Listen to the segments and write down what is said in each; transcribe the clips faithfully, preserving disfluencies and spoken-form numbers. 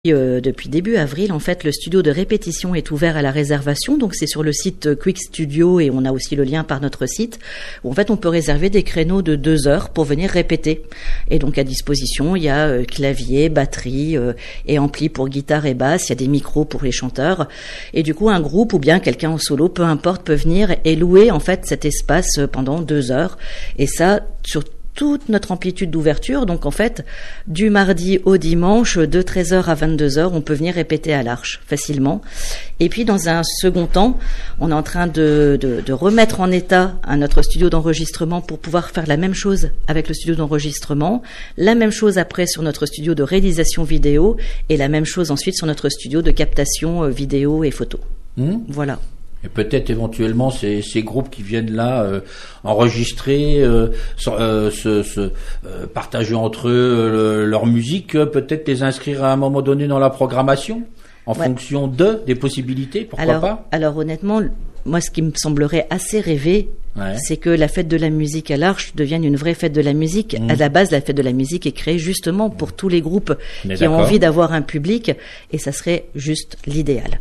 Euh, depuis début avril, en fait, le studio de répétition est ouvert à la réservation. Donc, c'est sur le site Quick Studio et on a aussi le lien par notre site où, en fait, on peut réserver des créneaux de deux heures pour venir répéter. Et donc, à disposition, il y a euh, clavier, batterie euh, et ampli pour guitare et basse. Il y a des micros pour les chanteurs. Et du coup, un groupe ou bien quelqu'un en solo, peu importe, peut venir et louer, en fait, cet espace pendant deux heures. Et ça, sur toute notre amplitude d'ouverture, donc en fait, du mardi au dimanche, de treize heures à vingt-deux heures, on peut venir répéter à l'Arche facilement. Et puis, dans un second temps, on est en train de, de, de remettre en état un notre studio d'enregistrement pour pouvoir faire la même chose avec le studio d'enregistrement, la même chose après sur notre studio de réalisation vidéo et la même chose ensuite sur notre studio de captation vidéo et photo. Mmh. Voilà. Et peut-être éventuellement ces, ces groupes qui viennent là euh, enregistrer, euh, euh, se, se euh, partager entre eux euh, leur musique, euh, peut-être les inscrire à un moment donné dans la programmation en ouais. fonction de des possibilités, pourquoi alors, pas. Alors honnêtement, moi ce qui me semblerait assez rêvé, ouais. c'est que la fête de la musique à l'Arche devienne une vraie fête de la musique. Mmh. À la base, la fête de la musique est créée justement pour tous les groupes qui d'accord. ont envie d'avoir un public et ça serait juste l'idéal.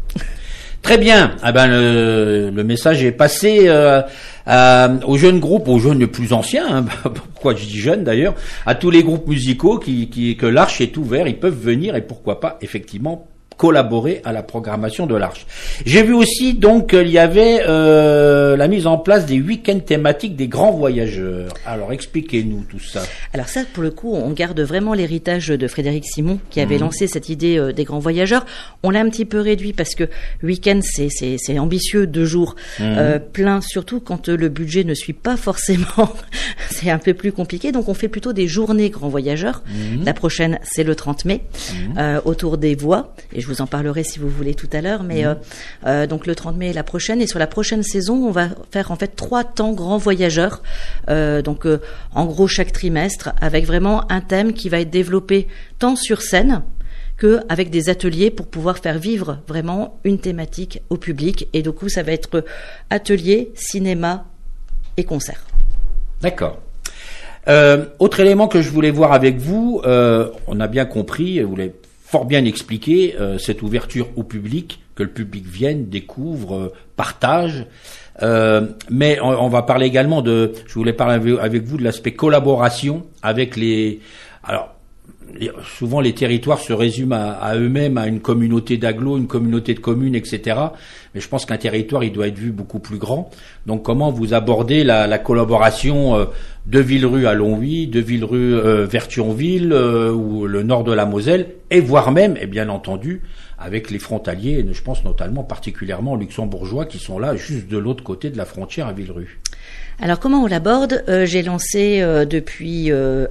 Très bien. Ah ben le, le message est passé euh, à, aux jeunes groupes, aux jeunes les plus anciens. Hein, pourquoi je dis jeunes d'ailleurs, à tous les groupes musicaux qui, qui que l'Arche est ouvert, ils peuvent venir et pourquoi pas effectivement collaborer à la programmation de l'Arche. J'ai vu aussi donc il y avait euh, la mise en place des week-ends thématiques des grands voyageurs. Alors expliquez-nous tout ça. Alors ça, pour le coup, on garde vraiment l'héritage de Frédéric Simon qui avait mmh. lancé cette idée euh, des grands voyageurs. On l'a un petit peu réduit parce que week-end c'est c'est, c'est ambitieux, deux jours mmh. euh, plein, surtout quand euh, le budget ne suit pas forcément. C'est un peu plus compliqué. Donc on fait plutôt des journées grands voyageurs. Mmh. La prochaine c'est le trente mai mmh. euh, autour des voies. Et je vous en parlerai si vous voulez tout à l'heure, mais mmh. euh, euh, donc le trente mai est la prochaine, et sur la prochaine saison, on va faire en fait trois temps grands voyageurs, euh, donc euh, en gros chaque trimestre, avec vraiment un thème qui va être développé tant sur scène que avec des ateliers pour pouvoir faire vivre vraiment une thématique au public, et du coup ça va être atelier, cinéma et concert. D'accord. Euh, autre élément que je voulais voir avec vous, euh, on a bien compris, vous l'avez fort bien expliqué, euh, cette ouverture au public, que le public vienne, découvre, euh, partage. Euh, mais on, on va parler également de, je voulais parler avec, avec vous de l'aspect collaboration avec les, alors, les, souvent les territoires se résument à, à eux-mêmes, à une communauté d'agglos, une communauté de communes, et cetera. Mais je pense qu'un territoire, il doit être vu beaucoup plus grand. Donc comment vous abordez la, la collaboration euh, de Villerue à Longwy, de Villerue euh, vers Thionville euh, ou le nord de la Moselle, et voire même, et bien entendu, avec les frontaliers, et je pense notamment particulièrement aux luxembourgeois qui sont là juste de l'autre côté de la frontière à Villerue. Alors comment on l'aborde ? euh, J'ai lancé euh, depuis euh,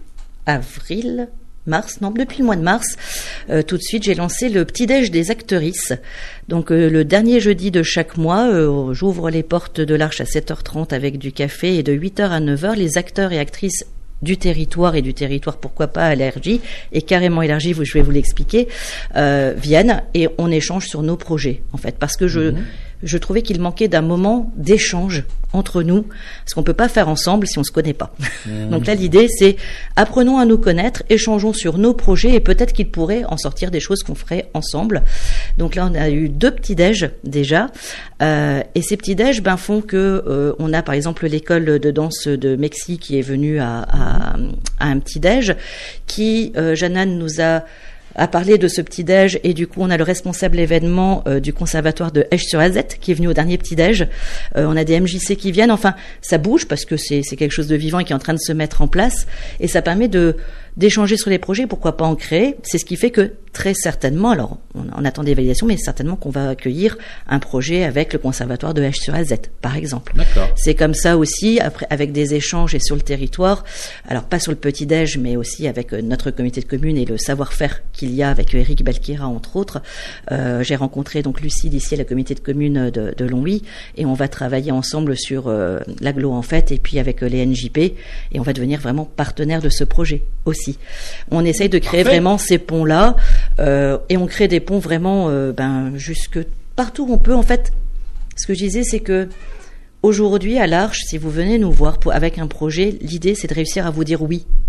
avril... mars, non, depuis le mois de mars, euh, tout de suite, j'ai lancé le petit-déj des actrices. Donc, euh, le dernier jeudi de chaque mois, euh, j'ouvre les portes de l'Arche à sept heures trente avec du café, et de huit heures à neuf heures, les acteurs et actrices du territoire, et du territoire, pourquoi pas, élargi, et carrément élargi, je vais vous l'expliquer, euh, viennent, et on échange sur nos projets, en fait, parce que je... Mmh. Je trouvais qu'il manquait d'un moment d'échange entre nous, parce qu'on peut pas faire ensemble si on se connaît pas. Mmh. Donc là, l'idée, c'est apprenons à nous connaître, échangeons sur nos projets, et peut-être qu'il pourrait en sortir des choses qu'on ferait ensemble. Donc là, on a eu deux petits déj déjà, euh, et ces petits déj, ben, font que euh, on a par exemple l'école de danse de Mexi qui est venue à, à, à un petit déj, qui euh, Jeanne nous a à parler de ce petit-déj, et du coup on a le responsable événement euh, du conservatoire de Esch-sur-Alzette qui est venu au dernier petit-déj. Euh, on a des M J C qui viennent, enfin ça bouge parce que c'est, c'est quelque chose de vivant et qui est en train de se mettre en place, et ça permet de d'échanger sur les projets, pourquoi pas en créer. C'est ce qui fait que très certainement, alors on, on attend des validations, mais certainement qu'on va accueillir un projet avec le conservatoire de Esch-sur-Alzette, par exemple. D'accord. C'est comme ça aussi, après, avec des échanges et sur le territoire, alors pas sur le petit-déj, mais aussi avec notre comité de communes et le savoir-faire qu'il y a avec Eric Belkira, entre autres. Euh, j'ai rencontré donc Lucie d'ici à la comité de communes de, de Longwy, et on va travailler ensemble sur euh, l'agglo en fait, et puis avec euh, les N J P, et on va devenir vraiment partenaire de ce projet aussi. On essaye de créer Parfait. Vraiment ces ponts-là, euh, et on crée des ponts vraiment euh, ben, jusque partout où on peut. En fait, ce que je disais, c'est que aujourd'hui, à l'Arche, si vous venez nous voir pour, avec un projet, l'idée, c'est de réussir à vous dire oui.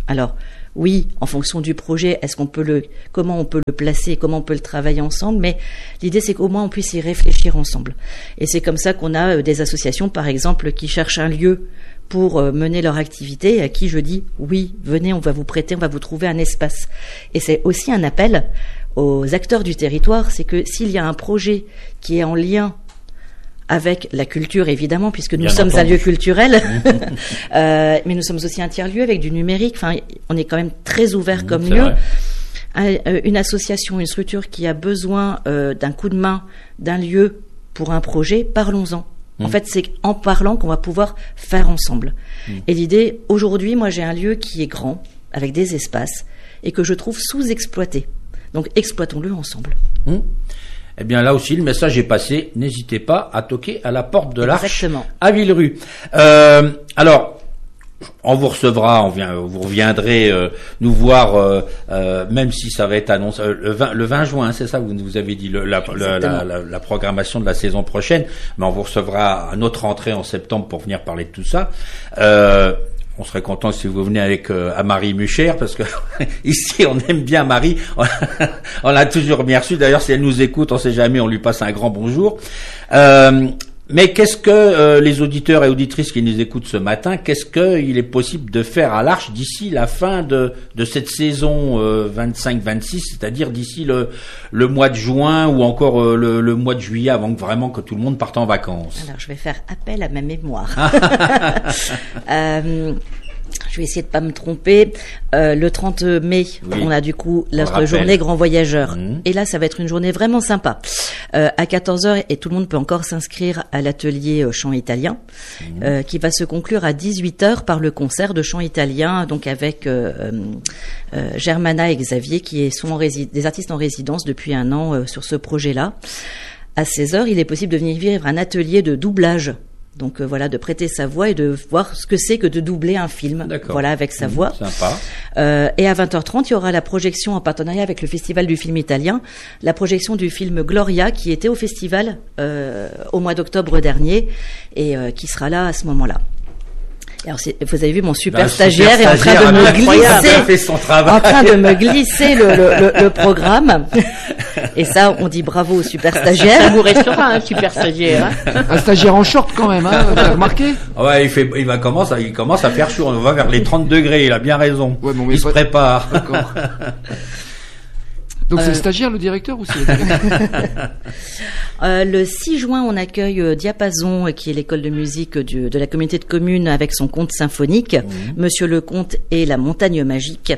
Alors, oui, en fonction du projet, est-ce qu'on peut le, comment on peut le placer, comment on peut le travailler ensemble, mais l'idée c'est qu'au moins on puisse y réfléchir ensemble. Et c'est comme ça qu'on a des associations, par exemple, qui cherchent un lieu pour mener leur activité, et à qui je dis oui, venez, on va vous prêter, on va vous trouver un espace. Et c'est aussi un appel aux acteurs du territoire, c'est que s'il y a un projet qui est en lien avec la culture, évidemment, puisque nous Bien sommes entendu. un lieu culturel, euh, mais nous sommes aussi un tiers-lieu avec du numérique. Enfin, on est quand même très ouvert mmh, comme lieu. Un, une association, une structure qui a besoin euh, d'un coup de main, d'un lieu pour un projet, parlons-en. Mmh. En fait, c'est en parlant qu'on va pouvoir faire ensemble. Mmh. Et l'idée, aujourd'hui, moi, j'ai un lieu qui est grand, avec des espaces, et que je trouve sous-exploité. Donc, exploitons-le ensemble. Mmh. Eh bien, là aussi, le message est passé. N'hésitez pas à toquer à la porte de l'Arche à Villerue. Euh, alors, on vous recevra, on vient, vous reviendrez euh, nous voir, euh, euh, même si ça va être annoncé euh, le, vingt, le vingt juin, c'est ça, vous vous avez dit le, la, la, la, la, la programmation de la saison prochaine. Mais on vous recevra à notre entrée en septembre pour venir parler de tout ça. Euh, On serait content si vous venez avec euh, à Marie Muchère, parce que ici on aime bien Marie. On l'a toujours bien reçue. D'ailleurs, si elle nous écoute, on sait jamais, on lui passe un grand bonjour. Euh, mais qu'est-ce que euh, les auditeurs et auditrices qui nous écoutent ce matin, qu'est-ce qu'il est possible de faire à l'Arche d'ici la fin de, de cette saison euh, vingt-cinq vingt-six, c'est-à-dire d'ici le, le mois de juin ou encore euh, le, le mois de juillet, avant que vraiment que tout le monde parte en vacances? Alors, je vais faire appel à ma mémoire. euh, je vais essayer de pas me tromper. Euh, le trente mai, oui. on a du coup notre journée Grand Voyageur. Mmh. Et là, ça va être une journée vraiment sympa. Euh, à quatorze heures, et tout le monde peut encore s'inscrire à l'atelier euh, chant italien, mmh. euh, qui va se conclure à dix-huit heures par le concert de chant italien, donc avec euh, euh, Germana et Xavier, qui sont en rési- des artistes en résidence depuis un an euh, sur ce projet-là. À seize heures, il est possible de venir vivre un atelier de doublage. Donc euh, voilà, de prêter sa voix et de voir ce que c'est que de doubler un film. D'accord. Voilà, avec sa mmh, voix. Sympa. Euh, et à vingt heures trente, il y aura la projection en partenariat avec le Festival du film italien, la projection du film Gloria, qui était au festival euh, au mois d'octobre dernier et euh, qui sera là à ce moment-là. Alors, c'est, vous avez vu mon super ben, stagiaire est en train de me glisser, fait son travail. en train de me glisser le, le, le, le programme. Et ça, on dit bravo au super stagiaire. Ça vous restera un super stagiaire. Hein. Un stagiaire en short quand même, hein. Vous avez remarqué? Ouais, il fait, il va commence, il commence à faire chaud. On va vers les trente degrés. Il a bien raison. Ouais, bon, il se pas... prépare. D'accord. Donc euh... c'est le stagiaire, le directeur, ou c'est le directeur? euh, Le six juin, on accueille euh, Diapason, qui est l'école de musique du, de la communauté de communes avec son conte symphonique, mmh. Monsieur le Comte et la Montagne Magique.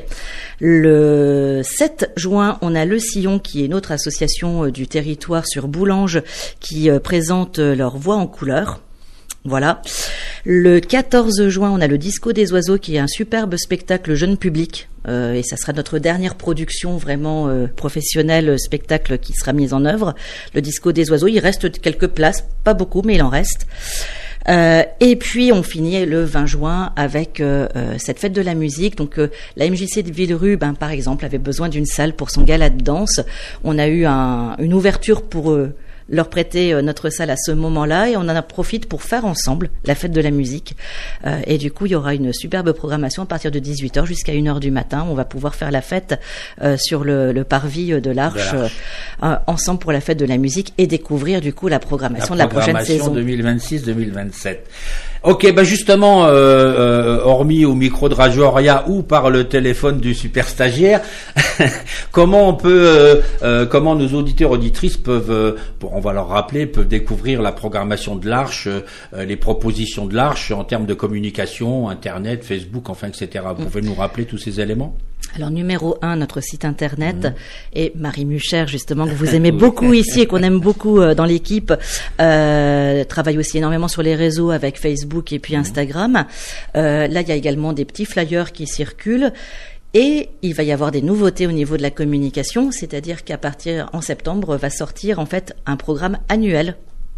Le sept juin, on a Le Sillon, qui est une autre association euh, du territoire sur Boulange, qui euh, présente euh, leur voix en couleur. Voilà. Le quatorze juin, on a le Disco des Oiseaux, qui est un superbe spectacle jeune public. Euh, et ça sera notre dernière production vraiment euh, professionnelle, spectacle qui sera mise en œuvre. Le Disco des Oiseaux, il reste quelques places, pas beaucoup, mais il en reste. Euh, et puis on finit le vingt juin avec euh, euh, cette fête de la musique. Donc euh, la M J C de Villerue, ben, par exemple, avait besoin d'une salle pour son gala de danse. On a eu un, une ouverture pour eux. Leur prêter euh, notre salle à ce moment-là et on en profite pour faire ensemble la fête de la musique. Euh, et du coup, il y aura une superbe programmation à partir de dix-huit heures jusqu'à une heure du matin. On va pouvoir faire la fête euh, sur le, le parvis de l'Arche, de l'Arche. Euh, ensemble pour la fête de la musique et découvrir du coup la programmation, la programmation de la prochaine saison. deux mille vingt-six deux mille vingt-sept. Ok, bah justement, euh, euh, hormis au micro de Radio Oria ou par le téléphone du super stagiaire, comment on peut, euh, euh, comment nos auditeurs auditrices peuvent, euh, bon, on va leur rappeler, peuvent découvrir la programmation de l'Arche, euh, les propositions de l'Arche en termes de communication, Internet, Facebook, enfin, et cetera. Vous pouvez mmh. nous rappeler tous ces éléments? Alors, numéro un, notre site internet, mmh. et Marie Muchère, justement, que vous aimez beaucoup ici et qu'on aime beaucoup euh, dans l'équipe, euh, travaille aussi énormément sur les réseaux avec Facebook et puis Instagram. Euh, là, il y a également des petits flyers qui circulent. Et il va y avoir des nouveautés au niveau de la communication, c'est-à-dire qu'à partir en septembre va sortir en fait un programme annuel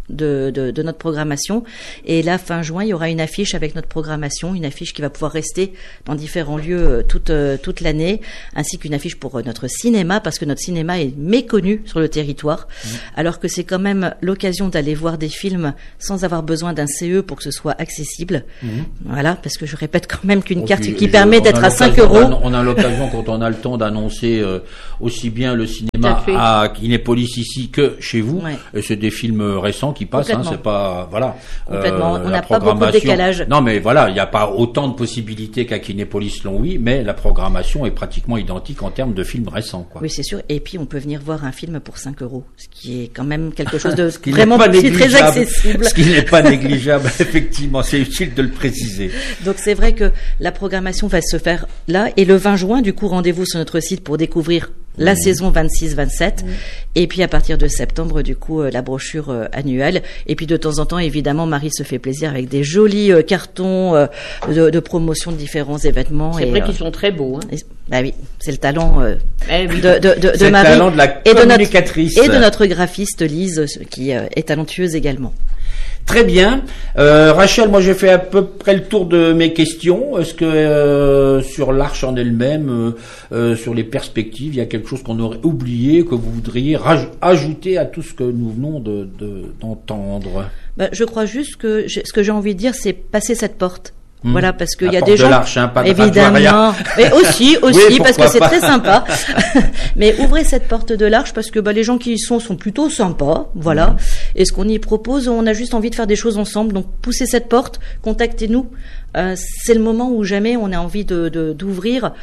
De, de, de notre programmation. Et là, fin juin, il y aura une affiche avec notre programmation, une affiche qui va pouvoir rester dans différents lieux euh, toute, euh, toute l'année, ainsi qu'une affiche pour euh, notre cinéma, parce que notre cinéma est méconnu sur le territoire, mmh. alors que c'est quand même l'occasion d'aller voir des films sans avoir besoin d'un C E pour que ce soit accessible. Mmh. Voilà, parce que je répète quand même qu'une oh, carte qui je, permet d'être à cinq euros... On a, on a l'occasion, quand on a le temps, d'annoncer euh, aussi bien le cinéma à, à Kinépolis ici que chez vous, ouais. et c'est des films récents qui passe, hein, c'est pas voilà. Complètement. Euh, on n'a pas beaucoup de décalage. Non, mais voilà, il n'y a pas autant de possibilités qu'à Kinépolis Longwy, mais la programmation est pratiquement identique en termes de films récents, quoi. Oui, c'est sûr. Et puis on peut venir voir un film pour cinq euros, ce qui est quand même quelque chose de vraiment très accessible. Ce qui n'est pas négligeable, effectivement, c'est utile de le préciser. Donc c'est vrai que la programmation va se faire là, et le vingt juin, du coup, rendez-vous sur notre site pour découvrir la mmh. saison vingt-six vingt-sept, mmh. et puis à partir de septembre, du coup, euh, la brochure euh, annuelle. Et puis de temps en temps, évidemment, Marie se fait plaisir avec des jolis euh, cartons euh, de, de promotion de différents événements. C'est et, vrai euh, qu'ils sont très beaux. Hein. Et, bah oui, c'est le talent euh, eh oui. de, de, de, de Marie le talent de la communicatrice. Et de notre, et de notre graphiste Lise, qui euh, est talentueuse également. Très bien. Euh, Rachel, moi j'ai fait à peu près le tour de mes questions. Est-ce que euh, sur l'Arche en elle-même, euh, euh, sur les perspectives, il y a quelque chose qu'on aurait oublié, que vous voudriez raj- ajouter à tout ce que nous venons de, de, d'entendre? Ben, je crois juste que je, ce que j'ai envie de dire, c'est passer cette porte. Mmh. Voilà, parce qu'il y a porte des de gens, l'Arche, hein, pas de évidemment, mais aussi, aussi, oui, parce que c'est pas. très sympa. Mais ouvrez cette porte de l'Arche parce que bah, les gens qui y sont sont plutôt sympas, voilà. Mmh. Et ce qu'on y propose, on a juste envie de faire des choses ensemble. Donc poussez cette porte, contactez-nous. Euh, c'est le moment où jamais on a envie de, de d'ouvrir.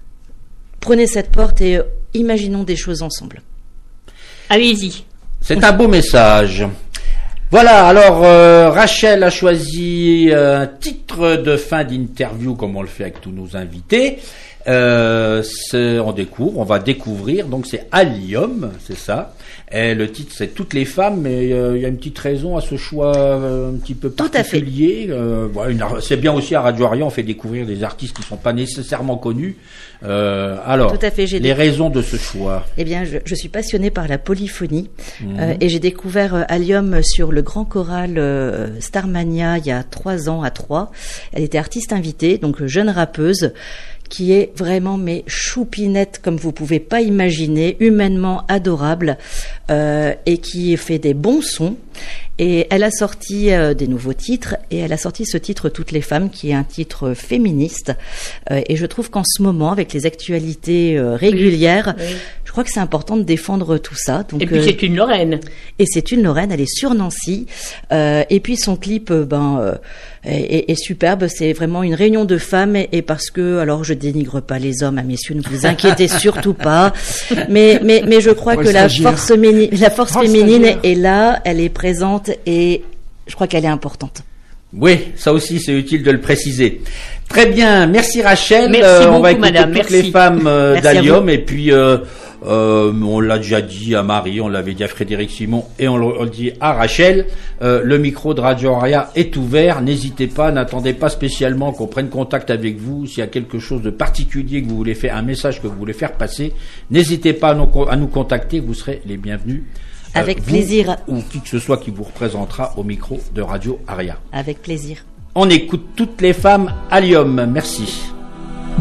Prenez cette porte et euh, imaginons des choses ensemble. Allez-y. C'est un beau message. Voilà, alors euh, Rachel a choisi euh, un titre de fin d'interview, comme on le fait avec tous nos invités. Euh, c'est, on découvre, on va découvrir, donc c'est Allium, c'est ça. Et le titre c'est Toutes les femmes, mais il euh, y a une petite raison à ce choix euh, un petit peu particulier. Euh, voilà, une, c'est bien aussi à Radio Aria, on fait découvrir des artistes qui ne sont pas nécessairement connus. Euh, alors, Tout à fait, j'ai les découvert... raisons de ce choix. Eh bien, je, je suis passionnée par la polyphonie mmh. euh, et j'ai découvert euh, Allium sur le grand choral euh, Starmania il y a trois ans à Troyes. Elle était artiste invitée, donc jeune rappeuse, qui est vraiment mais choupinette comme vous pouvez pas imaginer, humainement adorable, euh, et qui fait des bons sons. Et elle a sorti euh, des nouveaux titres, et elle a sorti ce titre Toutes les femmes, qui est un titre féministe. Euh, et je trouve qu'en ce moment, avec les actualités euh, régulières, oui, oui. je crois que c'est important de défendre tout ça. Donc, et puis euh, c'est une Lorraine. Et c'est une Lorraine, elle est sur Nancy. Euh, et puis son clip, euh, ben, euh, est, est superbe. C'est vraiment une réunion de femmes, et, et parce que, alors je dénigre pas les hommes, hein, messieurs, ne vous inquiétez surtout pas. Mais, mais, mais je crois oh, que la force, méni- la force oh, féminine est là, elle est présente, et je crois qu'elle est importante. Oui, ça aussi c'est utile de le préciser. Très bien, merci Rachel. Merci euh, beaucoup, on va écouter madame, toutes merci. les femmes euh, d'Allium, et puis euh, euh, on l'a déjà dit à Marie, on l'avait dit à Frédéric Simon, et on le, on le dit à Rachel. Euh, le micro de Radio Aria est ouvert. N'hésitez pas, n'attendez pas spécialement qu'on prenne contact avec vous. S'il y a quelque chose de particulier que vous voulez faire, un message que vous voulez faire passer, n'hésitez pas à nous, à nous contacter. Vous serez les bienvenus. Avec euh, plaisir. Ou qui que ce soit qui vous représentera au micro de Radio Aria. Avec plaisir. On écoute Toutes les femmes, Allium. Merci.